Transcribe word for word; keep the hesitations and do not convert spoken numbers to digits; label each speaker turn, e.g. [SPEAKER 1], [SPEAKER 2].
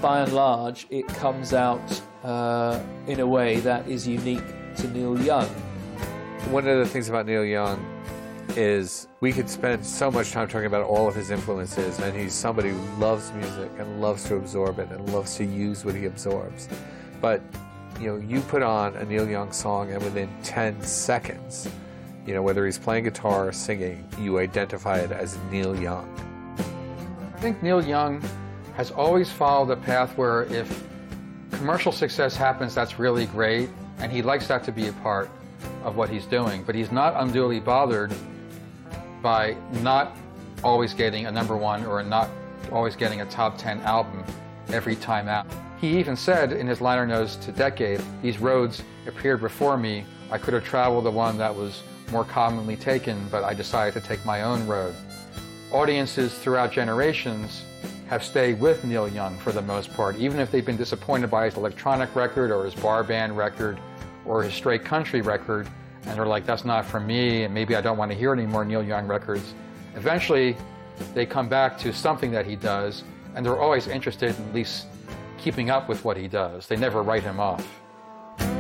[SPEAKER 1] by and large, it comes out uh, in a way that is unique to Neil Young.
[SPEAKER 2] One of the things about Neil Young is we could spend so much time talking about all of his influences, and he's somebody who loves music and loves to absorb it and loves to use what he absorbs. But, you know, you put on a Neil Young song and within ten seconds, you know, whether he's playing guitar or singing, you identify it as Neil Young.
[SPEAKER 3] I think Neil Young has always followed a path where if commercial success happens, that's really great, and he likes that to be a part of what he's doing, but he's not unduly bothered by not always getting a number one or not always getting a top ten album every time out. He even said in his liner notes to Decade, "These roads appeared before me. I could have traveled the one that was more commonly taken, but I decided to take my own road." Audiences throughout generations have stayed with Neil Young for the most part, even if they've been disappointed by his electronic record or his bar band record or his straight country record, and they're like, that's not for me, and maybe I don't want to hear any more Neil Young records. Eventually, they come back to something that he does, and they're always interested in at least keeping up with what he does. They never write him off.